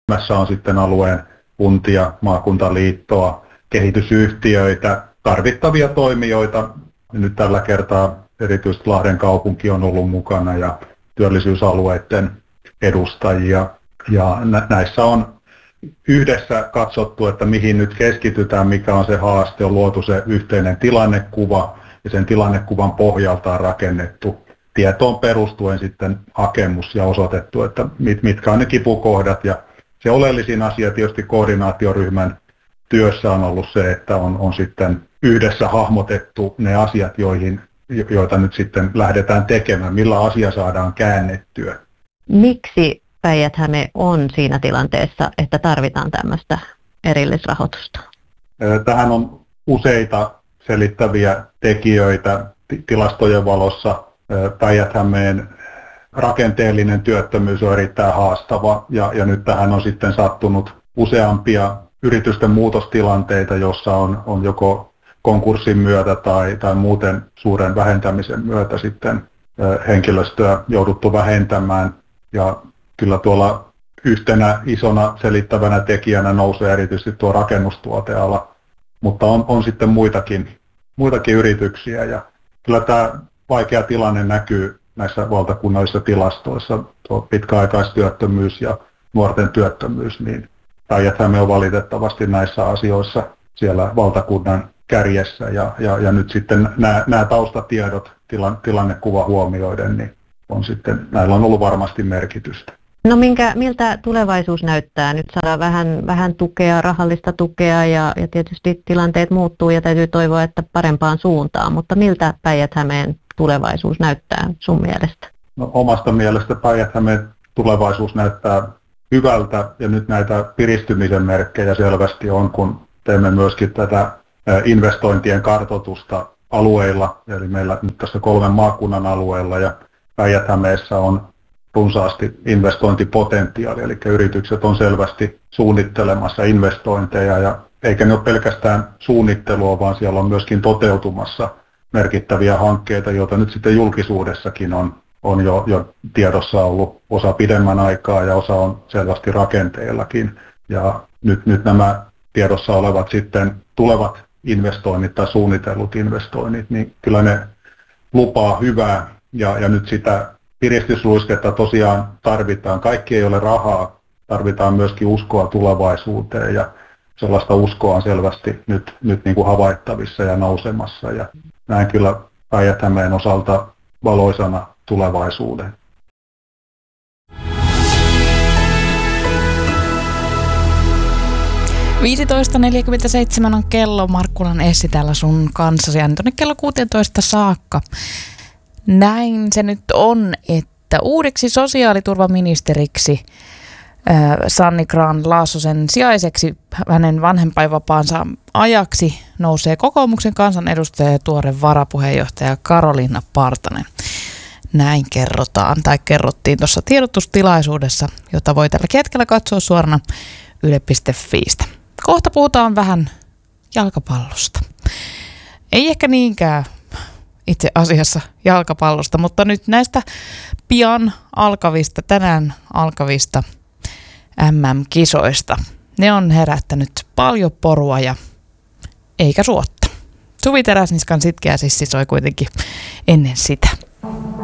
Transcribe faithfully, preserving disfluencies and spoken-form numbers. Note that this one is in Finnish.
Tässä on sitten alueen kuntia, maakuntaliittoa, kehitysyhtiöitä, tarvittavia toimijoita. Nyt tällä kertaa erityisesti Lahden kaupunki on ollut mukana ja työllisyysalueiden edustajia. Ja näissä on yhdessä katsottu, että mihin nyt keskitytään, mikä on se haaste, on luotu se yhteinen tilannekuva ja sen tilannekuvan pohjalta on rakennettu tietoon perustuen sitten hakemus ja osoitettu, että mitkä on ne kipukohdat. Ja se oleellisin asia tietysti koordinaatioryhmän työssä on ollut se, että on, on sitten yhdessä hahmotettu ne asiat, joihin, joita nyt sitten lähdetään tekemään, millä asia saadaan käännettyä. Miksi Päijät-Häme on siinä tilanteessa, että tarvitaan tämmöistä erillisrahoitusta? Tähän on useita selittäviä tekijöitä tilastojen valossa. Päijät-Hämeen rakenteellinen työttömyys on erittäin haastava ja, ja nyt tähän on sitten sattunut useampia yritysten muutostilanteita, jossa on, on joko konkurssin myötä tai, tai muuten suuren vähentämisen myötä sitten henkilöstöä jouduttu vähentämään. Ja kyllä tuolla yhtenä isona selittävänä tekijänä nousee erityisesti tuo rakennustuoteala, mutta on, on sitten muitakin, muitakin yrityksiä. Ja kyllä tämä vaikea tilanne näkyy näissä valtakunnallisissa tilastoissa, tuo pitkäaikaistyöttömyys ja nuorten työttömyys, niin Päijät-Häme on valitettavasti näissä asioissa siellä valtakunnan kärjessä. Ja, ja, ja nyt sitten nämä, nämä taustatiedot tilan, tilannekuva huomioiden, niin on sitten, näillä on ollut varmasti merkitystä. No minkä, miltä tulevaisuus näyttää? Nyt saadaan vähän, vähän tukea, rahallista tukea ja, ja tietysti tilanteet muuttuu ja täytyy toivoa, että parempaan suuntaan, mutta miltä Päijät-Hämeen tulevaisuus näyttää sun mielestä? No, omasta mielestä Päijät-Hämeen tulevaisuus näyttää hyvältä ja nyt näitä piristymisen merkkejä selvästi on, kun teemme myöskin tätä investointien kartoitusta alueilla, eli meillä nyt tässä kolmen maakunnan alueella ja Päijät-Hämeessä on runsaasti investointipotentiaalia, eli yritykset on selvästi suunnittelemassa investointeja, ja eikä ne ole pelkästään suunnittelua, vaan siellä on myöskin toteutumassa merkittäviä hankkeita, joita nyt sitten julkisuudessakin on, on jo, jo tiedossa ollut osa pidemmän aikaa ja osa on selvästi rakenteellakin. Ja nyt, nyt nämä tiedossa olevat sitten tulevat investoinnit tai suunnitellut investoinnit, niin kyllä ne lupaa hyvää ja, ja nyt sitä piristysruisketta tosiaan tarvitaan. Kaikki ei ole rahaa, tarvitaan myöskin uskoa tulevaisuuteen ja sellaista uskoa on selvästi nyt, nyt niin kuin havaittavissa ja nousemassa. Ja näen kyllä Päijät-Hämeen osalta valoisana tulevaisuuden. viisitoista neljäkymmentäseitsemän on kello. Markkulan Essi täällä sun kanssasi ja tuonne kello kuusitoista saakka. Näin se nyt on, että uudeksi sosiaaliturvaministeriksi äh, Sanni Grahn-Laasosen sijaiseksi hänen vanhempainvapaansa ajaksi nousee kokoomuksen kansanedustaja ja tuore varapuheenjohtaja Karoliina Partanen. Näin kerrotaan tai kerrottiin tuossa tiedotustilaisuudessa, jota voi tällä hetkellä katsoa suorana yle piste fiistä. Kohta puhutaan vähän jalkapallosta. Ei ehkä niinkään itse asiassa jalkapallosta, mutta nyt näistä pian alkavista, tänään alkavista äm äm-kisoista. Ne on herättänyt paljon porua ja eikä suotta. Suvi Teräsniskan Sitkeä sissi soi kuitenkin ennen sitä.